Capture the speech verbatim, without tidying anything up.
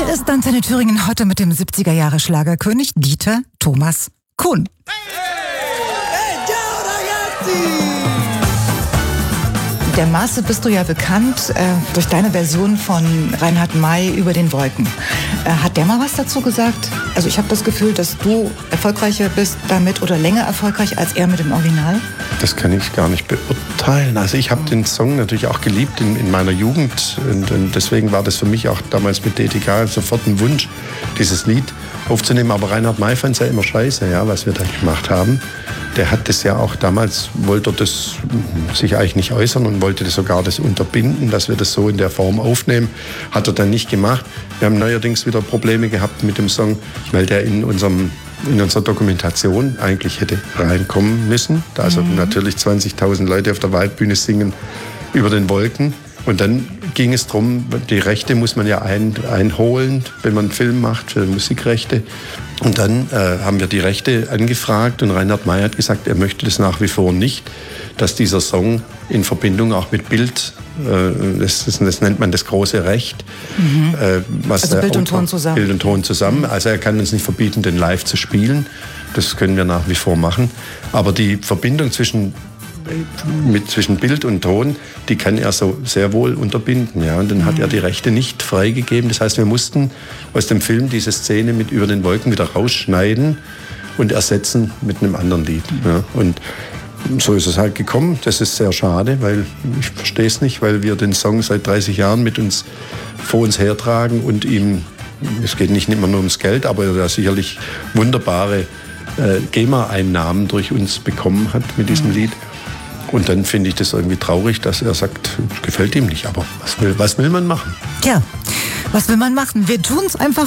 Hier ist Antenne Thüringen heute mit dem siebziger-Jahre-Schlagerkönig Dieter Thomas Kuhn. Der Maße bist du ja bekannt äh, durch deine Version von Reinhard May über den Wolken. Äh, hat der mal was dazu gesagt? Also ich habe das Gefühl, dass du erfolgreicher bist damit oder länger erfolgreich als er mit dem Original. Das kann ich gar nicht beurteilen. Also ich habe den Song natürlich auch geliebt in, in meiner Jugend und, und deswegen war das für mich auch damals mit D T K sofort ein Wunsch, dieses Lied aufzunehmen. Aber Reinhard May fand es ja immer scheiße, ja, was wir da gemacht haben. Der hat das ja auch damals, wollte das sich eigentlich nicht äußern und wollte das sogar das unterbinden, dass wir das so in der Form aufnehmen. Hat er dann nicht gemacht. Wir haben neuerdings wieder Probleme gehabt mit dem Song, weil der in unserem in unserer Dokumentation eigentlich hätte reinkommen müssen. Da also mhm. natürlich zwanzigtausend Leute auf der Waldbühne singen über den Wolken. Und dann ging es darum, die Rechte muss man ja ein, einholen, wenn man einen Film macht, für Musikrechte. Und dann äh, haben wir die Rechte angefragt und Reinhard May hat gesagt, er möchte das nach wie vor nicht, dass dieser Song in Verbindung auch mit Bild, äh, das, das, das nennt man das große Recht. Mhm. Äh, was also Bild und Ton zusammen. Bild und Ton zusammen. Also er kann uns nicht verbieten, den live zu spielen. Das können wir nach wie vor machen. Aber die Verbindung zwischen Mit zwischen Bild und Ton, die kann er so sehr wohl unterbinden. Ja? Und dann hat er die Rechte nicht freigegeben. Das heißt, wir mussten aus dem Film diese Szene mit über den Wolken wieder rausschneiden und ersetzen mit einem anderen Lied. Ja? Und so ist es halt gekommen. Das ist sehr schade, weil ich verstehe es nicht, weil wir den Song seit dreißig Jahren mit uns vor uns hertragen und ihm, es geht nicht immer nur ums Geld, aber er sicherlich wunderbare äh, GEMA-Einnahmen durch uns bekommen hat mit diesem Lied. Und dann finde ich das irgendwie traurig, dass er sagt, gefällt ihm nicht. Aber was will, was will man machen? Tja, was will man machen? Wir tun es einfach